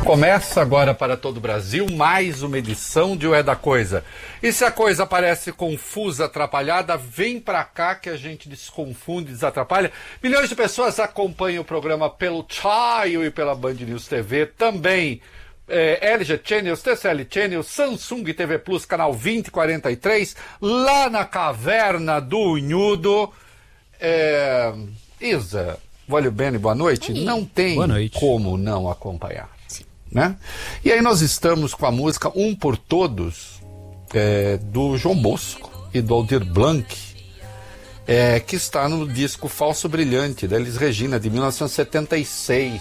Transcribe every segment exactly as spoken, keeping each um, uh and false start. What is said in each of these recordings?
Começa agora para todo o Brasil mais uma edição de O É da Coisa. E se a coisa parece confusa, atrapalhada, vem pra cá que a gente desconfunde, desatrapalha. Milhões de pessoas acompanham o programa pelo Chaio e pela Band News T V. Também é, L G Channels, T C L Channels, Samsung T V Plus, canal vinte e quarenta e três, lá na caverna do Unhudo. É... Isa, Vólio Bene, boa noite. Aí. Não tem noite. Como não acompanhar. Né? E aí nós estamos com a música Um por Todos, é, do João Bosco e do Aldir Blanc, é, que está no disco Falso Brilhante, da Elis Regina, de mil novecentos e setenta e seis,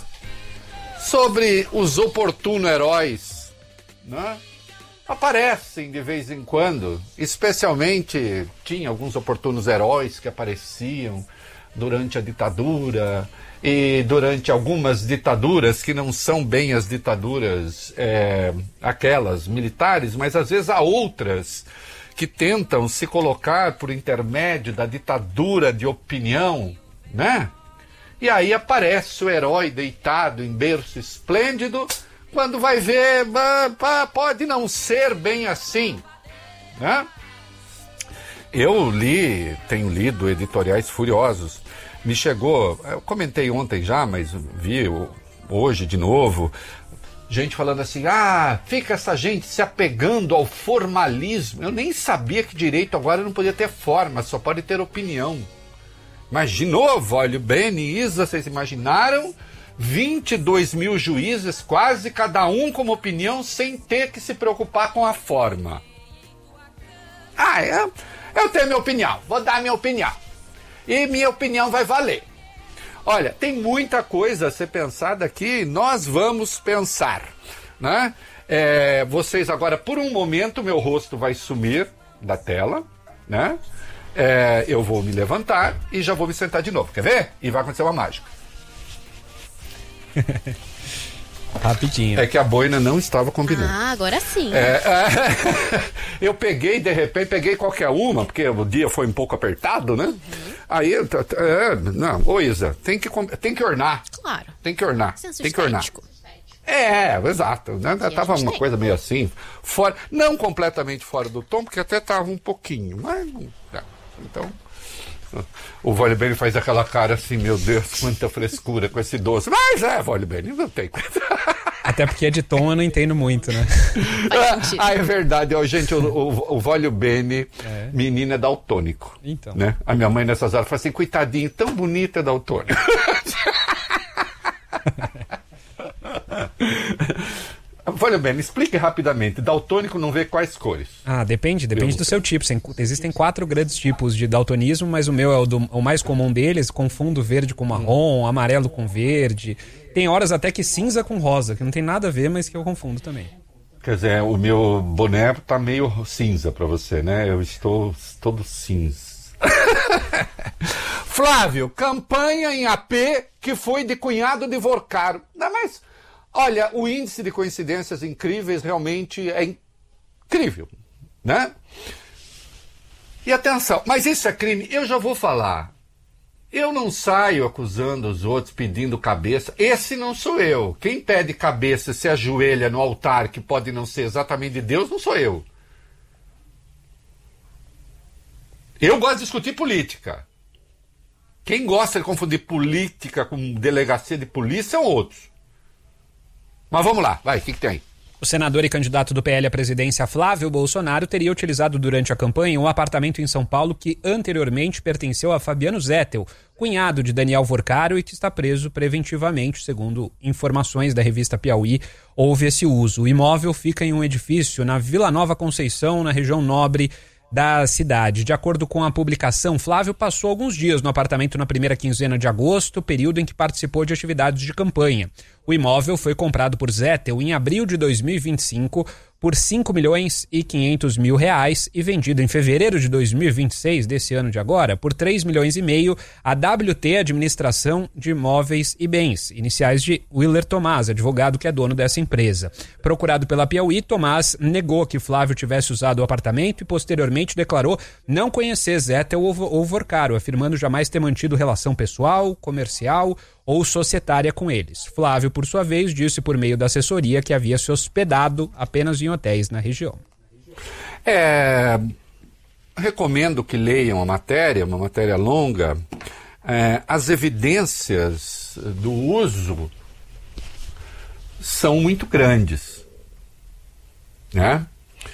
sobre os oportunos heróis, né? Aparecem de vez em quando, especialmente tinha alguns oportunos heróis que apareciam durante a ditadura e durante algumas ditaduras que não são bem as ditaduras é, aquelas militares, mas às vezes há outras que tentam se colocar por intermédio da ditadura de opinião, né? E aí aparece o herói deitado em berço esplêndido, quando vai ver, pode não ser bem assim, né? Eu li, tenho lido editoriais furiosos. Me chegou, eu comentei ontem já, mas vi hoje de novo, gente falando assim, ah, fica essa gente se apegando ao formalismo. Eu nem sabia que direito agora não podia ter forma, só pode ter opinião. Imaginou, Vólio, Bene, Isa, vocês imaginaram? vinte e dois mil juízes, quase cada um com uma opinião, sem ter que se preocupar com a forma. Ah, eu, eu tenho minha opinião, vou dar minha opinião. E minha opinião vai valer. Olha, tem muita coisa a ser pensada aqui, nós vamos pensar, né? É, vocês agora, por um momento, meu rosto vai sumir da tela, né? É, eu vou me levantar e já vou me sentar de novo, quer ver? E vai acontecer uma mágica. Rapidinho. É que a boina não estava combinando. Ah, agora sim. É, é, eu peguei, de repente, peguei qualquer uma, porque o dia foi um pouco apertado, né? Uhum. Aí, é, não, ô Isa, tem que, tem que ornar. Claro. Tem que ornar. Senso tem que ornar. estético. É, exato. Né? Tava uma tem. coisa meio assim, fora, não completamente fora do tom, porque até tava um pouquinho, mas não. Então. O Vólio Bene faz aquela cara assim, meu Deus, quanta frescura com esse doce. Mas é, Vólio Bene, não tem. Até porque de tom eu não entendo muito, né? Ah, é verdade. Ó, gente, o, o, o Vólio Bene, é. Menino é daltônico. Então. Né? A minha mãe nessas horas fala assim, coitadinho, tão bonito é daltônico. Vólio Bene, explique rapidamente. Daltônico não vê quais cores? Ah, depende, depende do seu tipo. Existem quatro grandes tipos de daltonismo, mas o meu é o, do, o mais comum deles. Confundo verde com marrom, amarelo com verde. Tem horas até que cinza com rosa, que não tem nada a ver, mas que eu confundo também. Quer dizer, o meu boné tá meio cinza pra você, né? Eu estou todo cinza. Flávio, campanha em A P que foi de cunhado de Vorcaro. Não, mas... Olha, o índice de coincidências incríveis realmente é incrível, né? E atenção, mas isso é crime? Eu já vou falar. Eu não saio acusando os outros, pedindo cabeça. Esse não sou eu. Quem pede cabeça e se ajoelha no altar, que pode não ser exatamente de Deus, não sou eu. Eu gosto de discutir política. Quem gosta de confundir política com delegacia de polícia são outros. Mas vamos lá, vai, o que, que tem? O senador e candidato do P L à presidência, Flávio Bolsonaro, teria utilizado durante a campanha um apartamento em São Paulo que anteriormente pertenceu a Fabiano Zettel, cunhado de Daniel Vorcaro e que está preso preventivamente, segundo informações da revista Piauí, houve esse uso. O imóvel fica em um edifício na Vila Nova Conceição, na região nobre da cidade. De acordo com a publicação, Flávio passou alguns dias no apartamento na primeira quinzena de agosto, período em que participou de atividades de campanha. O imóvel foi comprado por Zettel em abril de dois mil e vinte e cinco por cinco milhões e quinhentos mil reais e vendido em fevereiro de dois mil e vinte e seis, desse ano de agora, por três milhões e meio a W T Administração de Imóveis e Bens, iniciais de Willer Tomás, advogado que é dono dessa empresa. Procurado pela Piauí, Tomás negou que Flávio tivesse usado o apartamento e posteriormente declarou não conhecer Zettel ou Vorcaro, afirmando jamais ter mantido relação pessoal, comercial ou societária com eles. Flávio, por sua vez, disse por meio da assessoria que havia se hospedado apenas em hotéis na região. É, recomendo que leiam a matéria, uma matéria longa. É, as evidências do uso são muito grandes, né?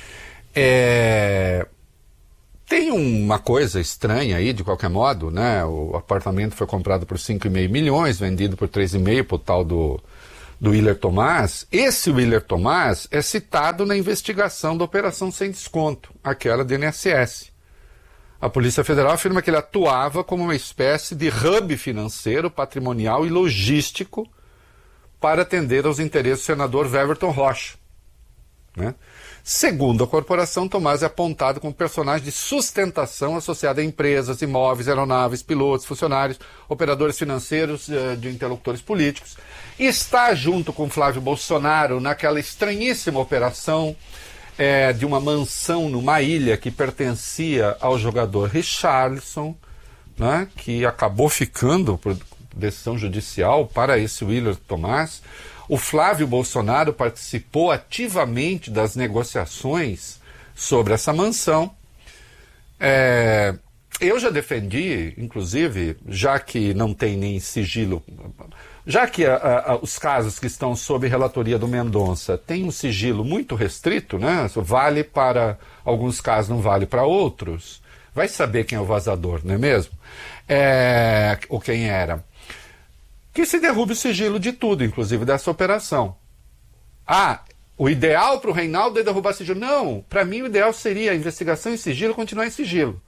É, tem uma coisa estranha aí, de qualquer modo, né? O apartamento foi comprado por cinco e meio milhões, vendido por três e meio por tal do, do Willer Tomás. Esse Willer Tomás é citado na investigação da Operação Sem Desconto, aquela do I N S S. A Polícia Federal afirma que ele atuava como uma espécie de hub financeiro, patrimonial e logístico para atender aos interesses do senador Weverton Rocha, né? Segundo a corporação, Tomás é apontado como personagem de sustentação associada a empresas, imóveis, aeronaves, pilotos, funcionários, operadores financeiros, de interlocutores políticos. E está junto com Flávio Bolsonaro naquela estranhíssima operação é, de uma mansão numa ilha que pertencia ao jogador Richarlison, né, que acabou ficando, por decisão judicial, para esse Willer Tomás. O Flávio Bolsonaro participou ativamente das negociações sobre essa mansão. É, eu já defendi, inclusive, já que não tem nem sigilo, já que a, a, os casos que estão sob relatoria do Mendonça têm um sigilo muito restrito, né? Vale para alguns casos, não vale para outros. Vai saber quem é o vazador, não é mesmo? É, ou quem era. Que se derrube o sigilo de tudo, inclusive dessa operação. Ah, o ideal para o Reinaldo é derrubar sigilo. Não, para mim o ideal seria a investigação em sigilo continuar em sigilo.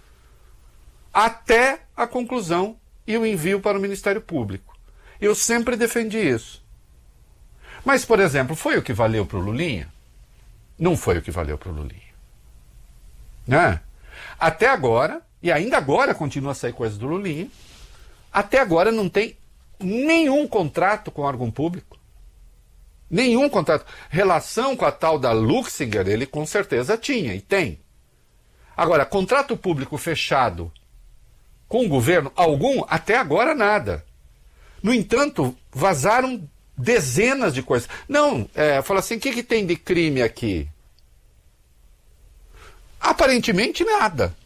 Até a conclusão e o envio para o Ministério Público. Eu sempre defendi isso. Mas, por exemplo, foi o que valeu para o Lulinha? Não foi o que valeu para o Lulinha. Né? Até agora, e ainda agora continua a sair coisa do Lulinha, até agora não tem nenhum contrato com o órgão público. Nenhum contrato. Relação com a tal da Luxinger, ele com certeza tinha e tem. Agora, contrato público fechado com o governo, algum, até agora nada. No entanto, vazaram dezenas de coisas. Não, é, fala assim, o que, que tem de crime aqui? Aparentemente nada.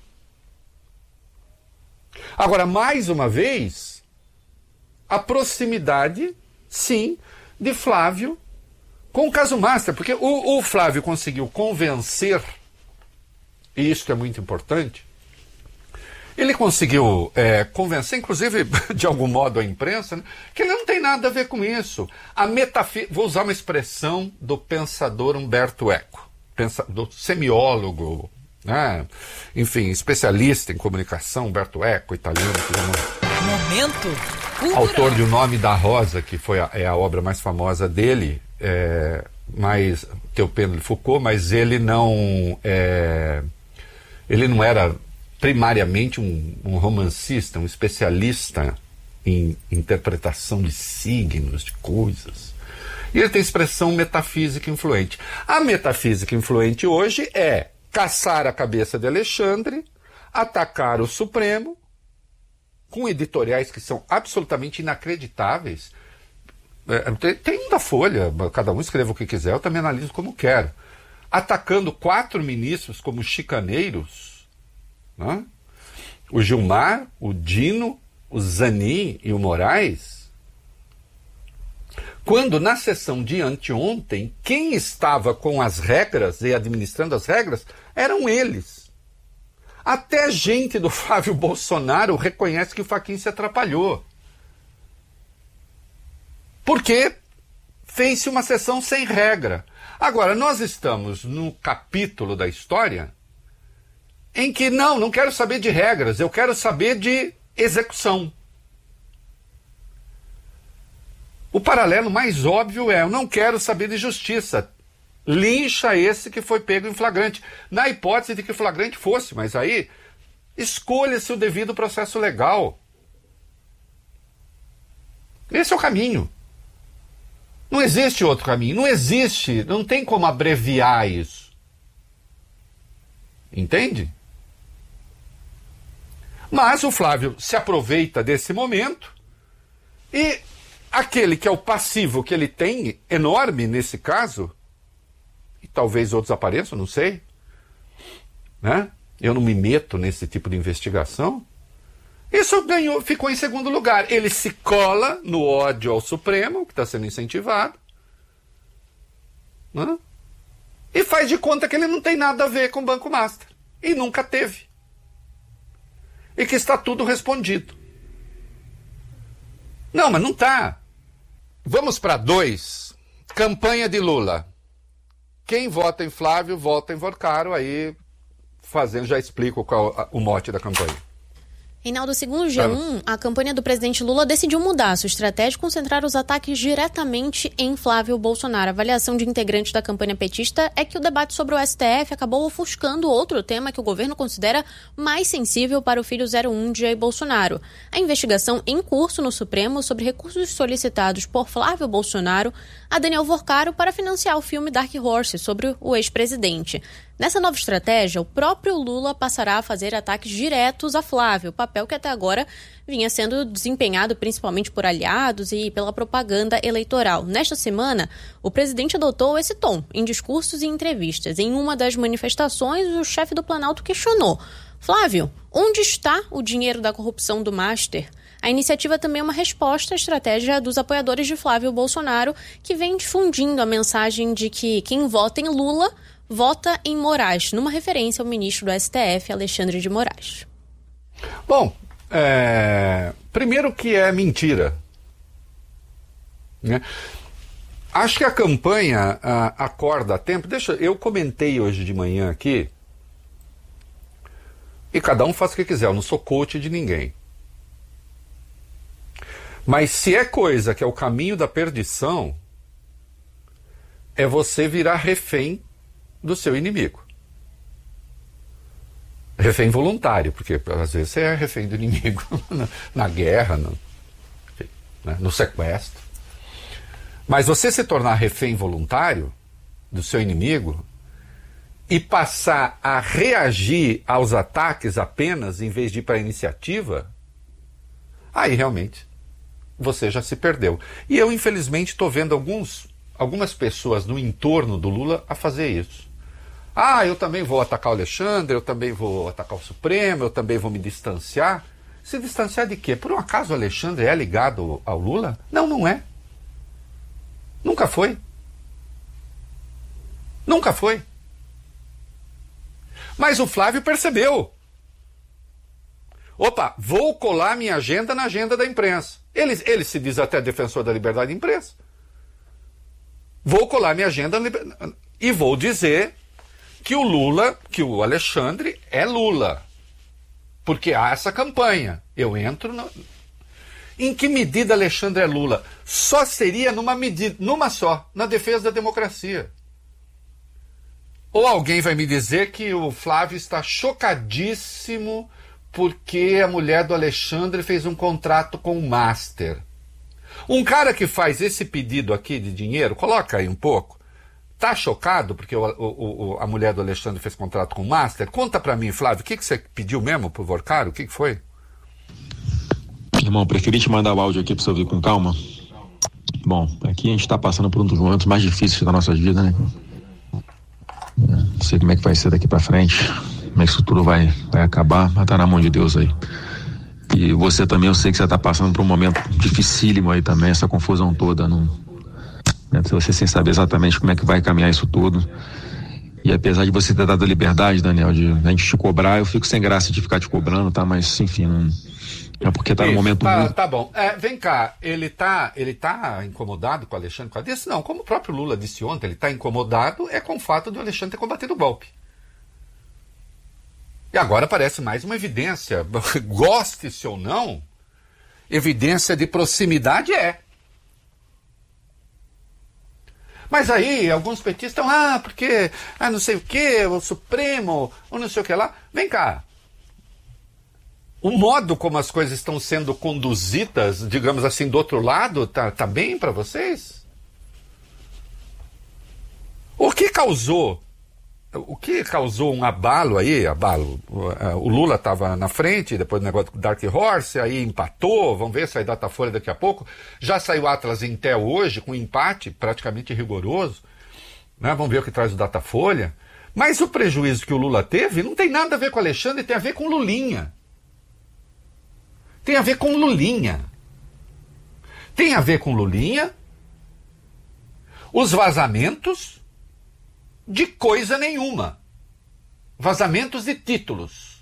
Agora, mais uma vez, a proximidade, sim, de Flávio com o caso Master, porque o, o Flávio conseguiu convencer, e isso é muito importante, ele conseguiu é, convencer, inclusive, de algum modo, a imprensa, né, que ele não tem nada a ver com isso. A metafí... Vou usar uma expressão do pensador Umberto Eco, pensa... do semiólogo, né, enfim, especialista em comunicação, Umberto Eco, italiano, que é Momento cultural. Autor de O Nome da Rosa, que foi a, é a obra mais famosa dele, é, mais Théophile Foucault, mas ele não, é, ele não era primariamente um, um romancista, um especialista em interpretação de signos, de coisas. E ele tem expressão metafísica influente. A metafísica influente hoje é caçar a cabeça de Alexandre, atacar o Supremo, com editoriais que são absolutamente inacreditáveis. É, tem, tem um da Folha, cada um escreva o que quiser, eu também analiso como quero. Atacando quatro ministros como chicaneiros, né? O Gilmar, o Dino, o Zanin e o Moraes, quando na sessão de anteontem, quem estava com as regras e administrando as regras eram eles. Até gente do Flávio Bolsonaro reconhece que o Fachin se atrapalhou. Porque fez-se uma sessão sem regra. Agora, nós estamos no capítulo da história em que, não, não quero saber de regras, eu quero saber de execução. O paralelo mais óbvio é, eu não quero saber de justiça. Lincha esse que foi pego em flagrante. Na hipótese de que flagrante fosse, mas aí escolha-se o devido processo legal. Esse é o caminho. Não existe outro caminho. Não existe, não tem como abreviar isso. Entende? Mas o Flávio se aproveita desse momento E aquele que é o passivo que ele tem, enorme nesse caso, e talvez outros apareçam, não sei, né? Eu não me meto nesse tipo de investigação. Isso ganhou, ficou em segundo lugar. Ele se cola no ódio ao Supremo, que está sendo incentivado, né? E faz de conta que ele não tem nada a ver com o Banco Master. E nunca teve. E que está tudo respondido. Não, mas não está. Vamos para dois. Campanha de Lula. Quem vota em Flávio, vota em Vorcaro. Aí, fazendo, já explico qual o mote da campanha. Reinaldo, segundo o G um, a campanha do presidente Lula decidiu mudar sua estratégia e concentrar os ataques diretamente em Flávio Bolsonaro. A avaliação de integrantes da campanha petista é que o debate sobre o S T F acabou ofuscando outro tema que o governo considera mais sensível para o filho zero um de Jair Bolsonaro. A investigação em curso no Supremo sobre recursos solicitados por Flávio Bolsonaro a Daniel Vorcaro para financiar o filme Dark Horse sobre o ex-presidente. Nessa nova estratégia, o próprio Lula passará a fazer ataques diretos a Flávio, papel que até agora vinha sendo desempenhado principalmente por aliados e pela propaganda eleitoral. Nesta semana, o presidente adotou esse tom em discursos e entrevistas. Em uma das manifestações, o chefe do Planalto questionou: Flávio, onde está o dinheiro da corrupção do Master? A iniciativa também é uma resposta à estratégia dos apoiadores de Flávio Bolsonaro, que vem difundindo a mensagem de que quem vota em Lula vota em Moraes, numa referência ao ministro do S T F, Alexandre de Moraes. Bom, é... primeiro que é mentira, né? Acho que a campanha a, acorda a tempo. Deixa, eu comentei hoje de manhã aqui, e cada um faz o que quiser, eu não sou coach de ninguém. Mas se é coisa que é o caminho da perdição, é você virar refém do seu inimigo. Refém voluntário, porque às vezes você é refém do inimigo na, na guerra, no, enfim, né, no sequestro. Mas você se tornar refém voluntário do seu inimigo e passar a reagir aos ataques apenas em vez de ir para a iniciativa, aí realmente você já se perdeu. E eu, infelizmente, estou vendo alguns, algumas pessoas no entorno do Lula a fazer isso. Ah, eu também vou atacar o Alexandre, eu também vou atacar o Supremo, eu também vou me distanciar. Se distanciar de quê? Por um acaso o Alexandre é ligado ao Lula? Não, não é. Nunca foi. Nunca foi. Mas o Flávio percebeu. Opa, vou colar minha agenda na agenda da imprensa. Ele, ele se diz até defensor da liberdade de imprensa. Vou colar minha agenda e vou dizer que o Lula, que o Alexandre é Lula. Porque há essa campanha. Eu entro no... Em que medida Alexandre é Lula? Só seria numa medida, numa só, na defesa da democracia. Ou alguém vai me dizer que o Flávio está chocadíssimo porque a mulher do Alexandre fez um contrato com o Master. Um cara que faz esse pedido aqui de dinheiro, coloca aí um pouco, tá chocado porque o, o, o, a mulher do Alexandre fez contrato com o Master? Conta pra mim, Flávio, o que, que você pediu mesmo pro Vorcaro? O que, que foi? Irmão, preferi te mandar o áudio aqui pra você ouvir com calma. Bom, aqui a gente tá passando por um dos momentos mais difíceis da nossa vida, né? Não sei como é que vai ser daqui pra frente, como é que isso tudo vai, vai acabar, mas tá na mão de Deus aí. E você também, eu sei que você tá passando por um momento dificílimo aí também, essa confusão toda, não, né? Você sem saber exatamente como é que vai caminhar isso tudo. E apesar de você ter dado a liberdade, Daniel, de a gente te cobrar, eu fico sem graça de ficar te cobrando, tá? Mas, enfim, não... É porque tá no momento... Tá, muito... tá bom. É, vem cá, ele tá, ele tá incomodado com o Alexandre por causa disso? Não, como o próprio Lula disse ontem, ele tá incomodado é com o fato do Alexandre ter combatido o golpe. E agora parece mais uma evidência, goste-se ou não, evidência de proximidade é. Mas aí, alguns petistas estão, ah, porque, ah, não sei o que, o Supremo, ou não sei o que lá. Vem cá. O modo como as coisas estão sendo conduzidas, digamos assim, do outro lado, tá, tá bem para vocês? O que causou o que causou um abalo aí, abalo, o Lula estava na frente, depois do negócio do Dark Horse, aí empatou, vamos ver, sai Datafolha daqui a pouco, já saiu Atlas Intel hoje, com empate praticamente rigoroso, né? Vamos ver o que traz o Datafolha, mas o prejuízo que o Lula teve não tem nada a ver com o Alexandre, tem a ver com o Lulinha. Tem a ver com o Lulinha. Tem a ver com o Lulinha, os vazamentos de coisa nenhuma. Vazamentos de títulos.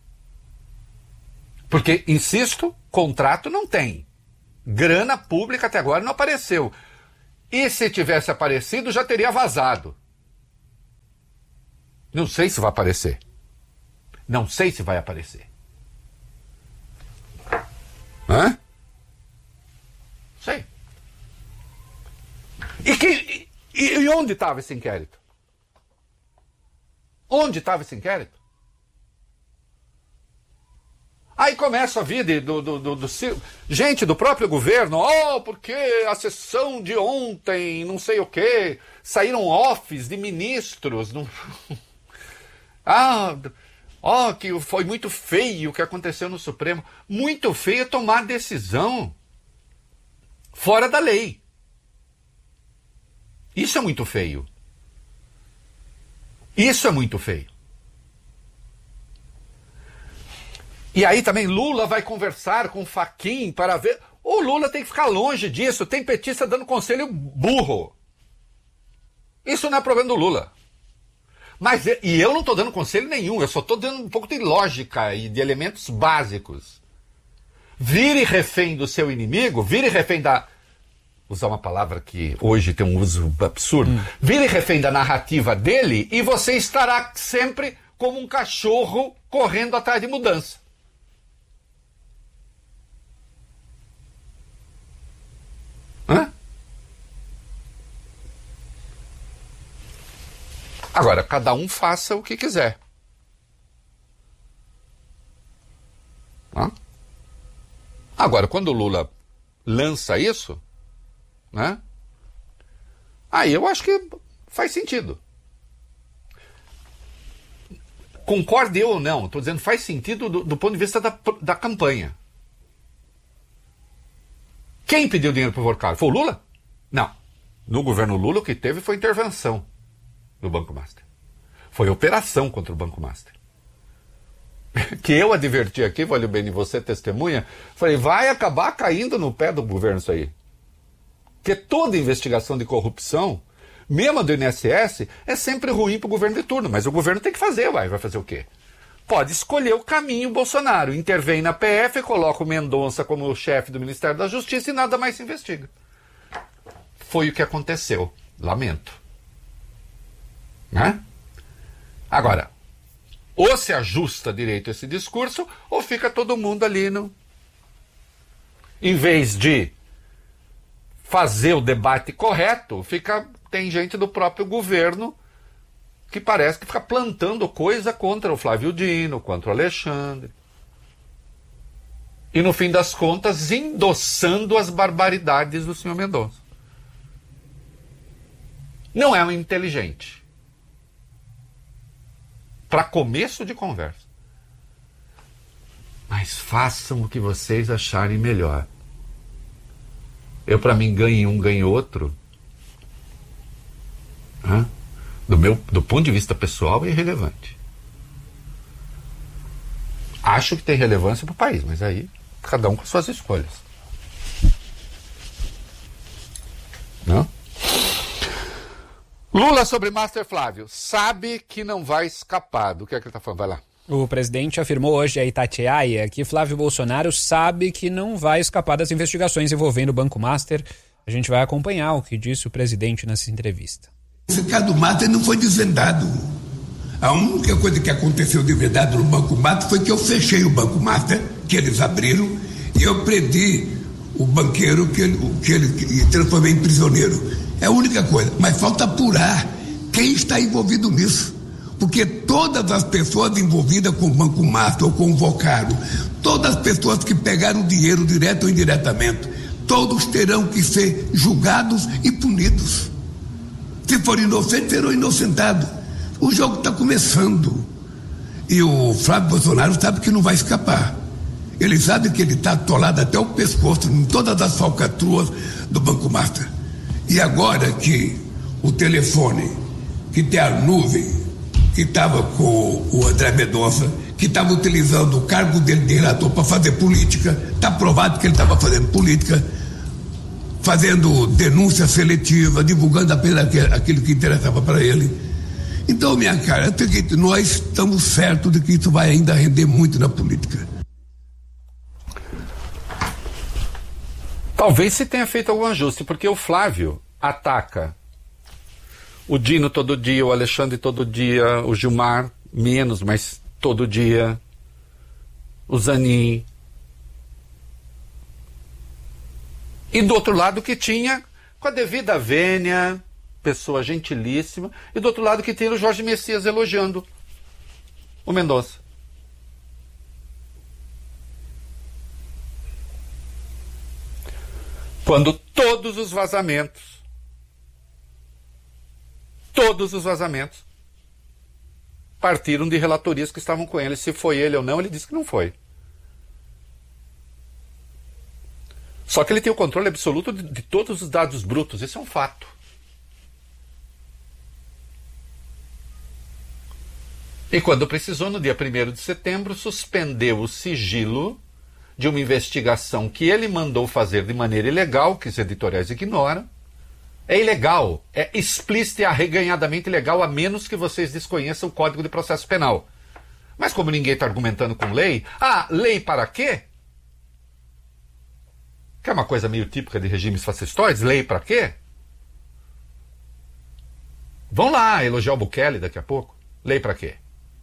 Porque, insisto, contrato não tem. Grana pública até agora não apareceu. E se tivesse aparecido, já teria vazado. Não sei se vai aparecer. Não sei se vai aparecer. Hã? Sei. E, que, e, e onde estava esse inquérito? Onde estava esse inquérito? Aí começa a vida do, do, do, do, do gente do próprio governo, oh, porque a sessão de ontem, não sei o quê, saíram offs de ministros. Não... ah, ó, oh, que foi muito feio o que aconteceu no Supremo. Muito feio tomar decisão fora da lei. Isso é muito feio. Isso é muito feio. E aí também Lula vai conversar com Fachin para ver... O Lula tem que ficar longe disso. Tem petista dando conselho burro. Isso não é problema do Lula. Mas, e eu não estou dando conselho nenhum. Eu só estou dando um pouco de lógica e de elementos básicos. Vire refém do seu inimigo. Vire refém da... Usar uma palavra que hoje tem um uso absurdo. Hum. Vire refém da narrativa dele e você estará sempre como um cachorro correndo atrás de mudança. Hã? Agora, cada um faça o que quiser. Hã? Agora, quando o Lula lança isso, né? Aí eu acho que faz sentido. Concorde eu ou não, estou dizendo faz sentido do, do ponto de vista da, da campanha. Quem pediu dinheiro para o Vorcaro? Foi o Lula? Não. No governo Lula o que teve foi intervenção do Banco Master. Foi operação contra o Banco Master. Que eu adverti aqui, valeu bem, você testemunha, falei, vai acabar caindo no pé do governo isso aí. Porque toda investigação de corrupção, mesmo a do I N S S, é sempre ruim para o governo de turno, mas o governo tem que fazer, vai, vai fazer o quê? Pode escolher o caminho Bolsonaro, intervém na P F, coloca o Mendonça como chefe do Ministério da Justiça e nada mais se investiga. Foi o que aconteceu. Lamento. Né? Agora, ou se ajusta direito esse discurso, ou fica todo mundo ali no... Em vez de fazer o debate correto, fica... tem gente do próprio governo que parece que fica plantando coisa contra o Flávio Dino, contra o Alexandre. E no fim das contas, endossando as barbaridades do senhor Mendonça. Não é um inteligente. Para começo de conversa. Mas façam o que vocês acharem melhor. Eu, para mim, ganho um, ganho outro. Hã? Do, meu, do ponto de vista pessoal, é irrelevante. Acho que tem relevância para o país, mas aí cada um com suas escolhas. Não? Lula sobre Master Flávio. Sabe que não vai escapar. Do que é que ele está falando? Vai lá. O presidente afirmou hoje a Itatiaia que Flávio Bolsonaro sabe que não vai escapar das investigações envolvendo o Banco Master. A gente vai acompanhar o que disse o presidente nessa entrevista. Esse caso do Master não foi desvendado. A única coisa que aconteceu de verdade no Banco Master foi que eu fechei o Banco Master, que eles abriram, e eu prendi o banqueiro que ele, que ele e transformei em prisioneiro. É a única coisa. Mas falta apurar quem está envolvido nisso. Porque todas as pessoas envolvidas com o Banco Master ou com o Vocaro, todas as pessoas que pegaram dinheiro direto ou indiretamente, todos terão que ser julgados e punidos. Se for inocente, serão inocentados. O jogo está começando. E o Flávio Bolsonaro sabe que não vai escapar. Ele sabe que ele está atolado até o pescoço em todas as falcatruas do Banco Master. E agora que o telefone, que tem a nuvem, que estava com o André Mendonça, que estava utilizando o cargo dele de relator para fazer política, está provado que ele estava fazendo política, fazendo denúncia seletiva, divulgando apenas aquilo que interessava para ele. Então, minha cara, nós estamos certos de que isso vai ainda render muito na política. Talvez se tenha feito algum ajuste, porque o Flávio ataca o Dino todo dia, o Alexandre todo dia, o Gilmar menos, mas todo dia, o Zanin. E do outro lado que tinha, com a devida vênia, pessoa gentilíssima, e do outro lado que tinha o Jorge Messias elogiando o Mendonça. Quando todos os vazamentos, todos os vazamentos, partiram de relatorias que estavam com ele. Se foi ele ou não, ele disse que não foi. Só que ele tem o controle absoluto de, de todos os dados brutos. Isso é um fato. E quando precisou, no dia primeiro de setembro, suspendeu o sigilo de uma investigação que ele mandou fazer de maneira ilegal, que os editoriais ignoram. É ilegal, é explícito e arreganhadamente ilegal, a menos que vocês desconheçam o Código de Processo Penal. Mas como ninguém está argumentando com lei, ah, lei para quê? Que é uma coisa meio típica de regimes fascistóides, lei para quê? Vão lá elogiar o Bukele daqui a pouco. Lei para quê?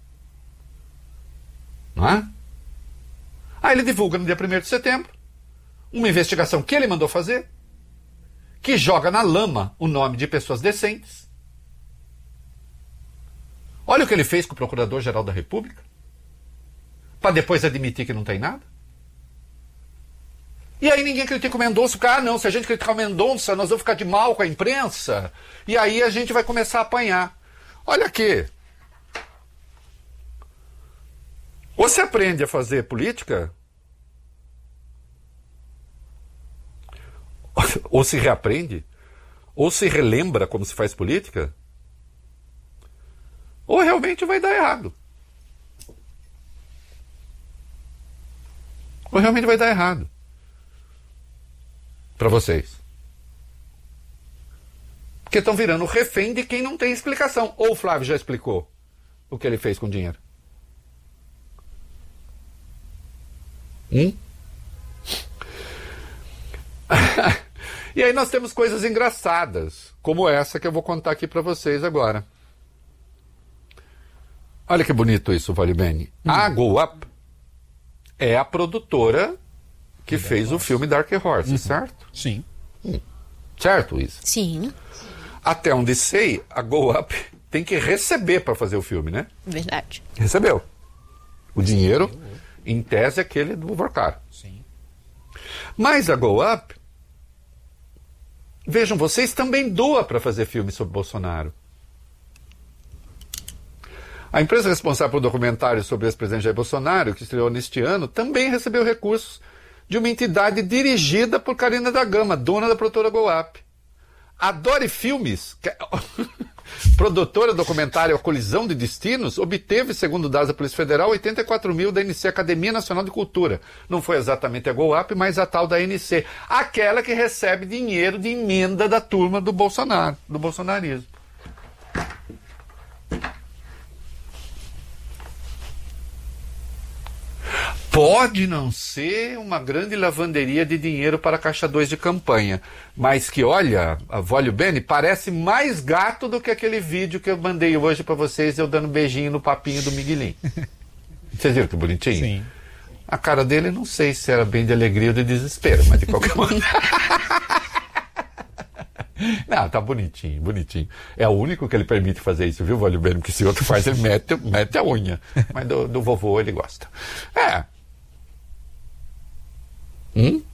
Não é? Aí ele divulga no dia primeiro de setembro uma investigação que ele mandou fazer, que joga na lama o nome de pessoas decentes. Olha o que ele fez com o Procurador-Geral da República, para depois admitir que não tem nada. E aí ninguém critica o Mendonça, porque, ah não, se a gente criticar o Mendonça, nós vamos ficar de mal com a imprensa, e aí a gente vai começar a apanhar. Olha aqui. Ou se aprende a fazer política, ou se reaprende, ou se relembra como se faz política, ou realmente vai dar errado. Ou realmente vai dar errado. Para vocês. Porque estão virando refém de quem não tem explicação. Ou o Flávio já explicou o que ele fez com o dinheiro? Hum? E aí nós temos coisas engraçadas, como essa que eu vou contar aqui para vocês agora. Olha que bonito isso, Vale Bene. Hum. A Go Up é a produtora que Dark fez Horse. O filme Dark Horse, uhum. Certo? Sim. Hum. Certo isso? Sim. Até onde sei, a Go Up tem que receber para fazer o filme, né? Verdade. Recebeu. O dinheiro, em tese, aquele do Vorkar. Sim. Mas a Go Up, vejam, vocês também doa para fazer filme sobre Bolsonaro. A empresa responsável pelo documentário sobre o ex-presidente Jair Bolsonaro, que estreou neste ano, também recebeu recursos de uma entidade dirigida por Karina da Gama, dona da produtora Go Up. A Dori Filmes, que é produtora do documentário A Colisão de Destinos, obteve, segundo dados da Polícia Federal, oitenta e quatro mil da N C, Academia Nacional de Cultura. Não foi exatamente a Go Up, mas a tal da N C. Aquela que recebe dinheiro de emenda da turma do Bolsonaro, do bolsonarismo. Pode não ser uma grande lavanderia de dinheiro para caixa dois de campanha, mas que, olha, a Vale Bene parece mais gato do que aquele vídeo que eu mandei hoje para vocês, eu dando beijinho no papinho do Miguelinho. Vocês viram que bonitinho? Sim. A cara dele, não sei se era bem de alegria ou de desespero, mas de qualquer maneira... Não, tá bonitinho, bonitinho. É o único que ele permite fazer isso, viu, Vale Bene? Porque se outro faz, ele mete, mete a unha. Mas do, do vovô ele gosta. É... Hum?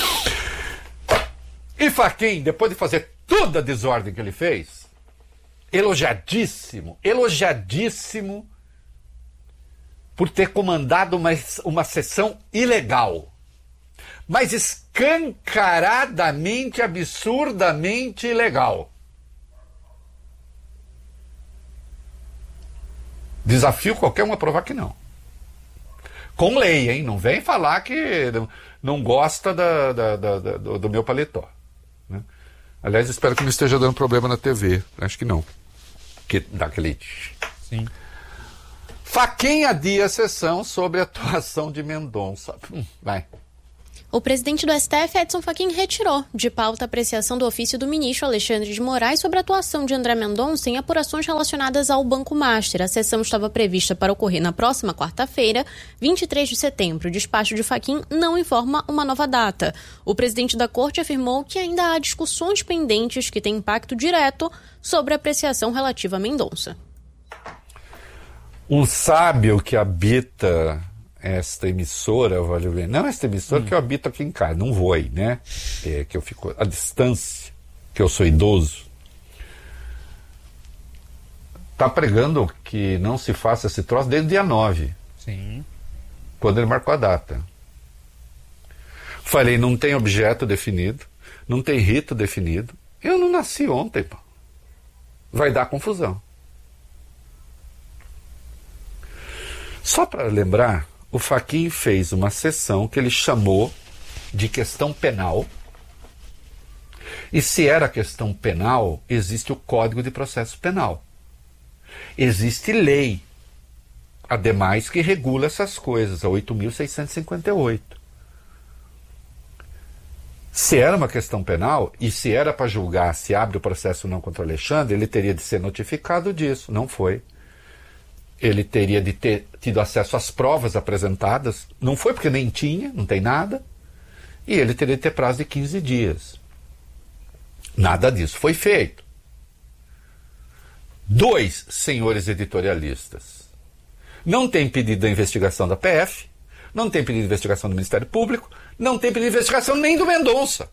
E Fachin, depois de fazer toda a desordem que ele fez, elogiadíssimo, elogiadíssimo por ter comandado uma, uma sessão ilegal, mas escancaradamente, absurdamente ilegal. Desafio qualquer um a provar que não. Com lei, hein? Não vem falar que não gosta da, da, da, da, do, do meu paletó. Né? Aliás, espero que não esteja dando problema na T V. Acho que não. Que dá aquele... Sim. Fachin adia a sessão sobre a atuação de Mendonça. Hum, vai. O presidente do S T F, Edson Fachin, retirou de pauta a apreciação do ofício do ministro Alexandre de Moraes sobre a atuação de André Mendonça em apurações relacionadas ao Banco Master. A sessão estava prevista para ocorrer na próxima quarta-feira, vinte e três de setembro. O despacho de Fachin não informa uma nova data. O presidente da corte afirmou que ainda há discussões pendentes que têm impacto direto sobre a apreciação relativa a Mendonça. Um sábio que habita esta emissora, vale ver, não esta emissora hum. que eu habito aqui em casa, não vou aí, né? É, que eu fico à distância, que eu sou idoso. Tá pregando que não se faça esse troço desde o dia nove. Sim. Quando ele marcou a data. Falei, não tem objeto definido, não tem rito definido. Eu não nasci ontem, pô. Vai dar confusão. Só para lembrar, o Fachin fez uma sessão que ele chamou de questão penal. E se era questão penal, existe o Código de Processo Penal. Existe lei, ademais, que regula essas coisas, a oito mil seiscentos e cinquenta e oito. Se era uma questão penal, e se era para julgar se abre o processo ou não contra o Alexandre, ele teria de ser notificado disso. Não foi. Ele teria de ter tido acesso às provas apresentadas. Não foi porque nem tinha, não tem nada. E ele teria de ter prazo de quinze dias. Nada disso foi feito. Dois senhores editorialistas. Não tem pedido da investigação da P F, não tem pedido de investigação do Ministério Público, não tem pedido de investigação nem do Mendonça.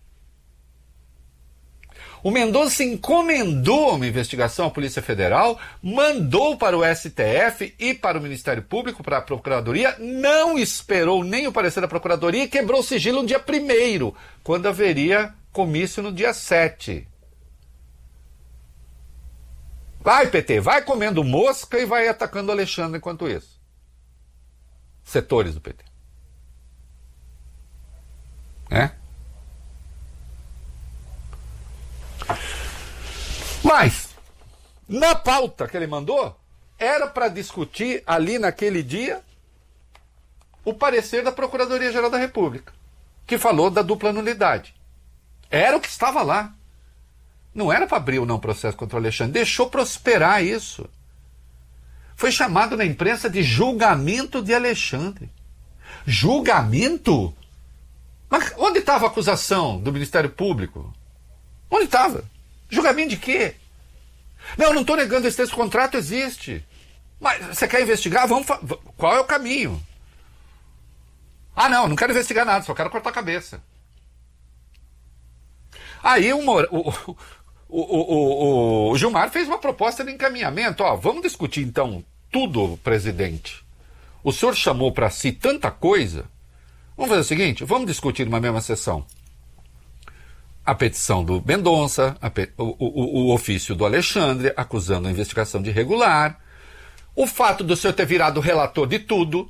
O Mendonça encomendou uma investigação à Polícia Federal, mandou para o S T F e para o Ministério Público, para a Procuradoria, não esperou nem o parecer da Procuradoria e quebrou o sigilo no dia primeiro, quando haveria comício no dia sete. Vai, P T, vai comendo mosca e vai atacando o Alexandre enquanto isso. Setores do P T. É? Mas, na pauta que ele mandou, era para discutir ali naquele dia o parecer da Procuradoria-Geral da República, que falou da dupla nulidade. Era o que estava lá. Não era para abrir o não processo contra o Alexandre. Deixou prosperar isso. Foi chamado na imprensa de julgamento de Alexandre. Julgamento? Mas onde estava a acusação do Ministério Público? Onde estava? Julgamento de quê? Não, não estou negando esse texto, contrato existe. Mas você quer investigar? Vamos fa... Qual é o caminho? Ah, não, não quero investigar nada, só quero cortar a cabeça. Aí o, o, o, o, o, o Gilmar fez uma proposta de encaminhamento. Ó, vamos discutir então tudo, presidente. O senhor chamou para si tanta coisa. Vamos fazer o seguinte, vamos discutir numa mesma sessão a petição do Mendonça, a pe... o, o, o ofício do Alexandre, acusando a investigação de irregular, o fato do senhor ter virado relator de tudo,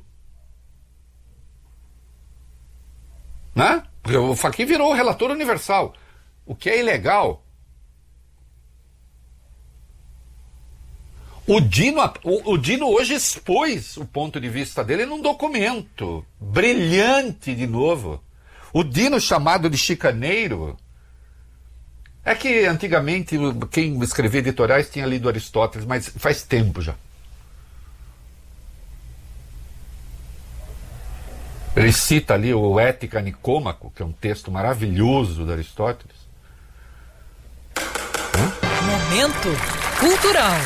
né? Porque o Fachin virou o relator universal, o que é ilegal. O Dino, o, o Dino hoje expôs o ponto de vista dele num documento brilhante de novo. O Dino, chamado de chicaneiro. É que antigamente quem escrevia editoriais tinha lido Aristóteles, mas faz tempo já. Ele cita ali o Ética Nicômaco, que é um texto maravilhoso de Aristóteles. Momento cultural.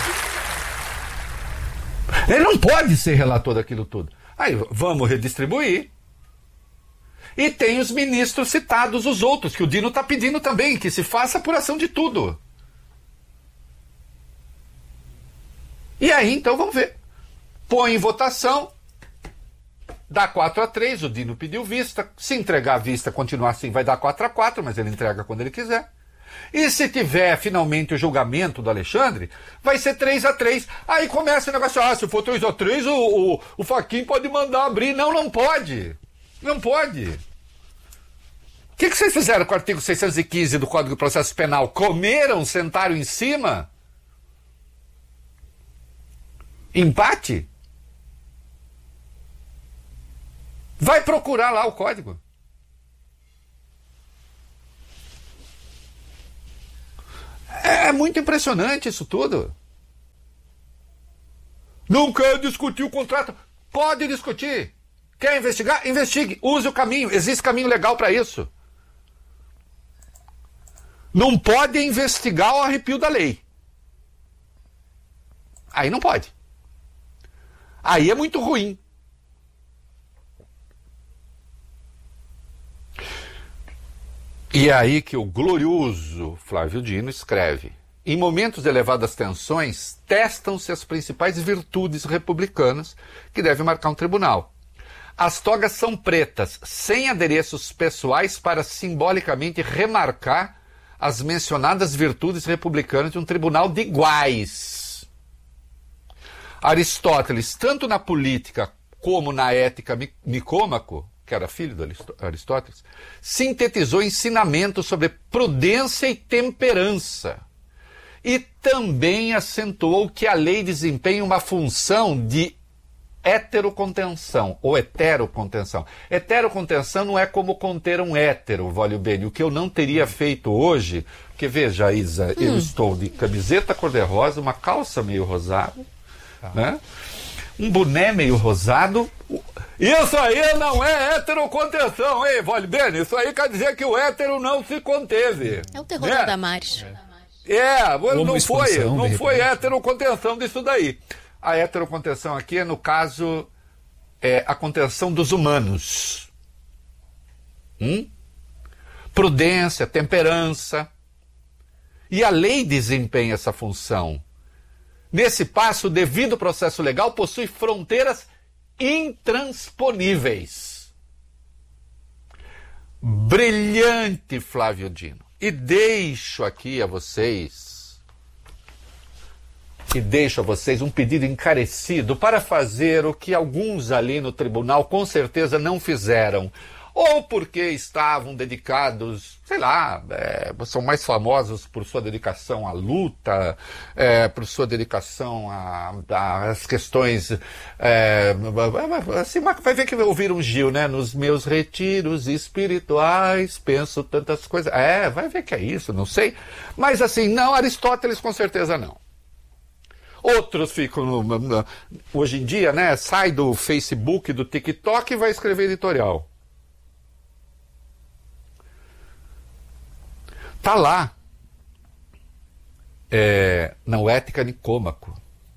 Ele não pode ser relator daquilo tudo. Aí vamos redistribuir. E tem os ministros citados, os outros, que o Dino está pedindo também, que se faça apuração de tudo. E aí, então, vamos ver. Põe em votação, dá quatro a três, o Dino pediu vista. Se entregar a vista, continuar assim, vai dar quatro a quatro, mas ele entrega quando ele quiser. E se tiver finalmente o julgamento do Alexandre, vai ser três a três. Aí começa o negócio, ah, se for três a três, o, o, o Fachin pode mandar abrir. Não, não pode. Não pode. O que, que vocês fizeram com o artigo seiscentos e quinze do Código de Processo Penal? Comeram, sentaram em cima? Empate? Vai procurar lá o código. É muito impressionante isso tudo. Não quer discutir o contrato? Pode discutir. Quer investigar? Investigue. Use o caminho. Existe caminho legal para isso. Não pode investigar o arrepio da lei. Aí não pode. Aí é muito ruim. E é aí que o glorioso Flávio Dino escreve: em momentos de elevadas tensões, testam-se as principais virtudes republicanas que devem marcar um tribunal. As togas são pretas, sem adereços pessoais para simbolicamente remarcar as mencionadas virtudes republicanas de um tribunal de iguais. Aristóteles, tanto na política como na ética Nicômaco, que era filho de Aristóteles, sintetizou ensinamentos sobre prudência e temperança. E também acentuou que a lei desempenha uma função de heterocontenção, ou heterocontenção. Heterocontenção não é como conter um hétero, vale o bem. O que eu não teria feito hoje, porque veja, Isa, hum. eu estou de camiseta cor-de-rosa, uma calça meio rosada, ah. né? Um boné meio rosado. Isso aí não é heterocontenção, hein, vale bem? Isso aí quer dizer que o hétero não se conteve. É o terror né? da Damares. É, é não foi, não foi heterocontenção disso daí. A heterocontenção aqui é, no caso, é a contenção dos humanos. Hum? Prudência, temperança. E a lei desempenha essa função. Nesse passo, o devido processo legal possui fronteiras intransponíveis. Brilhante, Flávio Dino. E deixo aqui a vocês... E deixo a vocês um pedido encarecido para fazer o que alguns ali no tribunal com certeza não fizeram. Ou porque estavam dedicados, sei lá, é, são mais famosos por sua dedicação à luta, é, por sua dedicação às questões... É, assim, vai ver que ouviram Gil, né? Nos meus retiros espirituais penso tantas coisas. É, vai ver que é isso, não sei. Mas assim, não, Aristóteles com certeza não. Outros ficam, no, no, hoje em dia, né, sai do Facebook, do TikTok e vai escrever editorial. Tá lá, é, na Ética Nicômaco.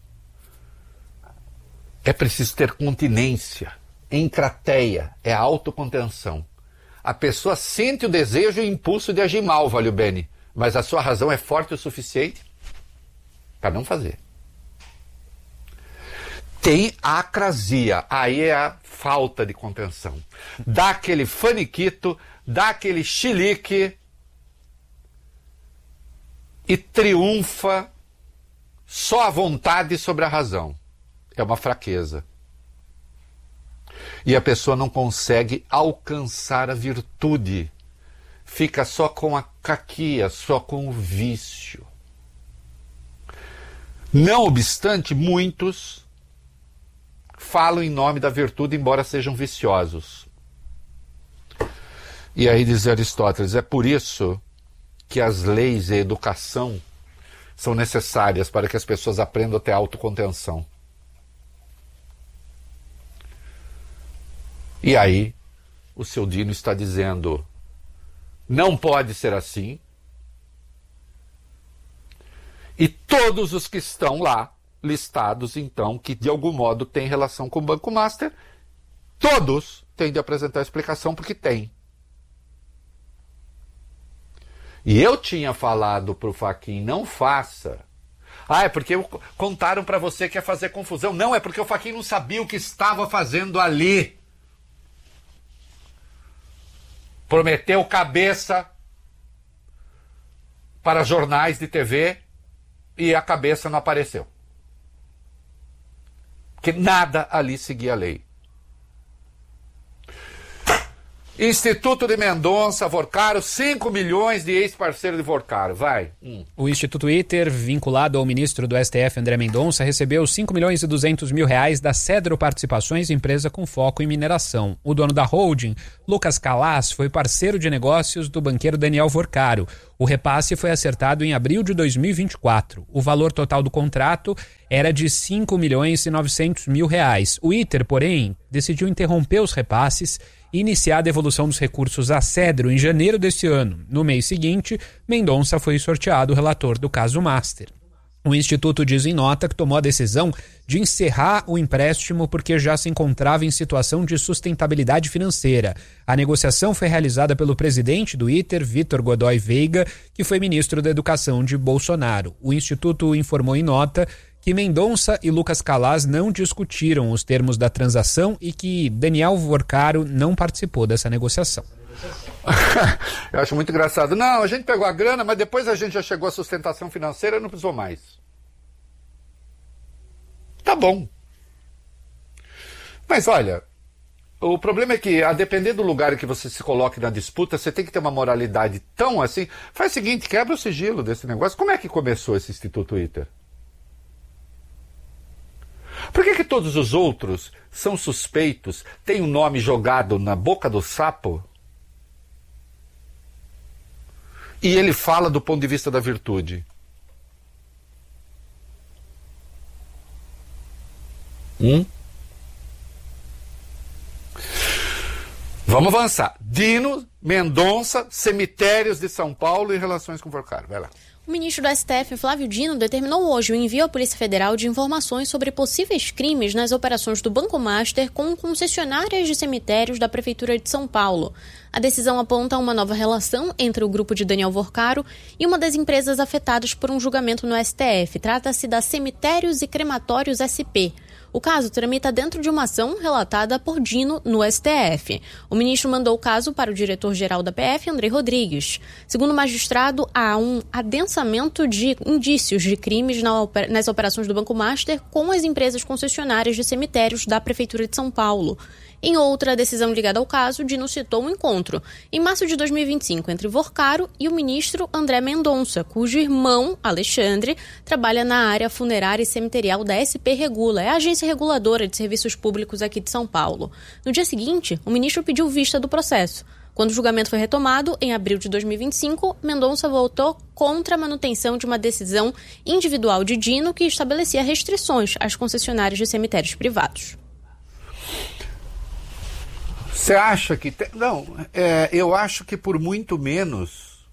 É preciso ter continência, encrateia, é a autocontenção. A pessoa sente o desejo e o impulso de agir mal, vale o bene, mas a sua razão é forte o suficiente para não fazer. Tem a acrasia, aí é a falta de contenção. Dá aquele faniquito, dá aquele chilique e triunfa só a vontade sobre a razão. É uma fraqueza. E a pessoa não consegue alcançar a virtude. Fica só com a caquia, só com o vício. Não obstante, muitos falam em nome da virtude, embora sejam viciosos. E aí diz Aristóteles, é por isso que as leis e a educação são necessárias para que as pessoas aprendam a ter autocontenção. E aí o seu Dino está dizendo, não pode ser assim. E todos os que estão lá listados, então, que de algum modo têm relação com o Banco Master, todos têm de apresentar a explicação porque tem. E eu tinha falado para o Fachin, não faça. Ah, é porque contaram para você que ia fazer confusão. Não, é porque o Fachin não sabia o que estava fazendo ali. Prometeu cabeça para jornais de T V e a cabeça não apareceu. Porque nada ali seguia a lei. Instituto de Mendonça, Vorcaro, cinco milhões de ex-parceiro de Vorcaro. Vai. Hum. O Instituto ITER, vinculado ao ministro do S T F, André Mendonça, recebeu cinco milhões e duzentos mil reais da Cedro Participações, empresa com foco em mineração. O dono da holding, Lucas Calas, foi parceiro de negócios do banqueiro Daniel Vorcaro. O repasse foi acertado em abril de dois mil e vinte e quatro. O valor total do contrato era de cinco milhões e novecentos mil reais. O ITER, porém, decidiu interromper os repasses e iniciar a devolução dos recursos à Cedro em janeiro deste ano. No mês seguinte, Mendonça foi sorteado relator do caso Master. O Instituto diz em nota que tomou a decisão de encerrar o empréstimo porque já se encontrava em situação de sustentabilidade financeira. A negociação foi realizada pelo presidente do ITER, Vitor Godoy Veiga, que foi ministro da Educação de Bolsonaro. O Instituto informou em nota que Mendonça e Lucas Calas não discutiram os termos da transação e que Daniel Vorcaro não participou dessa negociação. Eu acho muito engraçado. Não, a gente pegou a grana, mas depois a gente já chegou à sustentação financeira e não precisou mais. Tá bom. Mas olha, o problema é que, a depender do lugar em que você se coloque na disputa, você tem que ter uma moralidade tão assim. Faz o seguinte, quebra o sigilo desse negócio. Como é que começou esse Instituto ITER? Por que que todos os outros são suspeitos, têm o nome jogado na boca do sapo? E ele fala do ponto de vista da virtude. Hum? Vamos avançar. Dino, Mendonça, cemitérios de São Paulo e relações com Vorcaro. Vai lá. O ministro do S T F, Flávio Dino, determinou hoje o envio à Polícia Federal de informações sobre possíveis crimes nas operações do Banco Master com concessionárias de cemitérios da Prefeitura de São Paulo. A decisão aponta uma nova relação entre o grupo de Daniel Vorcaro e uma das empresas afetadas por um julgamento no S T F. Trata-se da Cemitérios e Crematórios S P. O caso tramita dentro de uma ação relatada por Dino no S T F. O ministro mandou o caso para o diretor-geral da P F, André Rodrigues. Segundo o magistrado, há um adensamento de indícios de crimes nas operações do Banco Master com as empresas concessionárias de cemitérios da Prefeitura de São Paulo. Em outra decisão ligada ao caso, Dino citou um encontro, em março de dois mil e vinte e cinco, entre Vorcaro e o ministro André Mendonça, cujo irmão, Alexandre, trabalha na área funerária e cemiterial da S P Regula, é a agência reguladora de serviços públicos aqui de São Paulo. No dia seguinte, o ministro pediu vista do processo. Quando o julgamento foi retomado, em abril de dois mil e vinte e cinco, Mendonça votou contra a manutenção de uma decisão individual de Dino que estabelecia restrições às concessionárias de cemitérios privados. Você acha que... Te... Não, é, eu acho que por muito menos...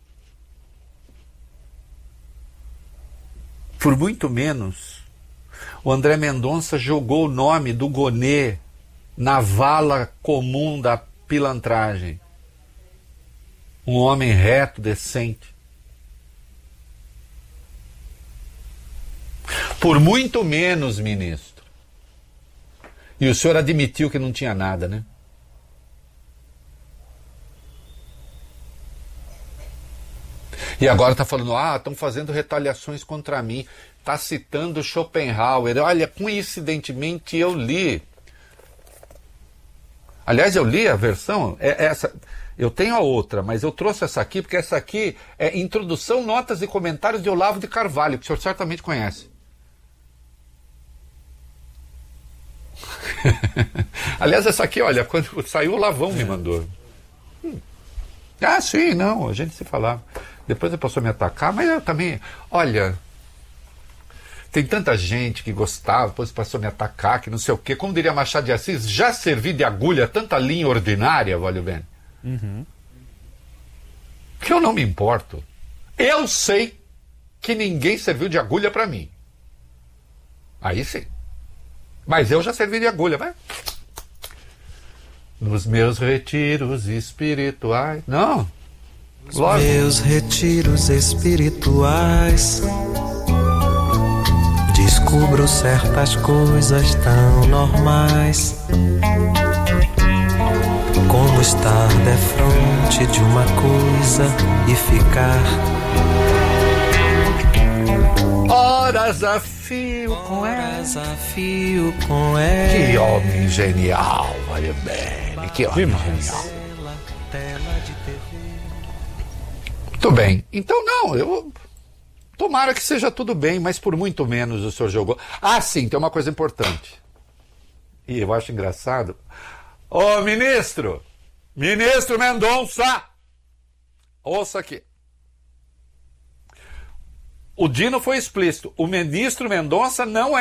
Por muito menos... O André Mendonça jogou o nome do Gonê na vala comum da pilantragem. Um homem reto, decente. Por muito menos, ministro. E o senhor admitiu que não tinha nada, né? E agora está falando, ah, estão fazendo retaliações contra mim. Está citando Schopenhauer. Olha, coincidentemente eu li. Aliás, eu li a versão, é essa, eu tenho a outra, mas eu trouxe essa aqui, porque essa aqui é Introdução, Notas e Comentários de Olavo de Carvalho, que o senhor certamente conhece. Aliás, essa aqui, olha, quando saiu o Lavão me mandou. Hum. Ah, sim, não, a gente se falava. Depois ele passou a me atacar, mas eu também, olha, tem tanta gente que gostava, depois passou a me atacar, que não sei o quê. Como diria Machado de Assis, já servi de agulha tanta linha ordinária, valeu bem. Uhum. Que eu não me importo. Eu sei que ninguém serviu de agulha para mim. Aí sim. Mas eu já servi de agulha, vai. Nos meus retiros espirituais. Não. Os meus retiros espirituais, descubro certas coisas tão normais, como estar defronte de uma coisa e ficar horas a fio com horas ela. a fio com ela. Que homem genial, olha bem, que homem genial. Muito bem, então não, eu... Tomara que seja tudo bem, mas por muito menos o senhor jogou. Ah, sim, tem uma coisa importante. E eu acho engraçado. Ô, ministro! Ministro Mendonça! Ouça aqui. O Dino foi explícito. O ministro Mendonça não é